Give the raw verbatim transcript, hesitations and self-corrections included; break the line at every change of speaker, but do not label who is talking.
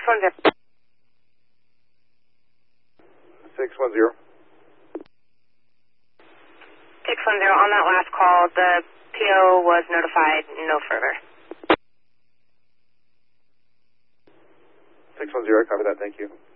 one zero.
six one zero.
six one zero, on that last call, the P O was notified, no further.
six one zero, copy that, thank you.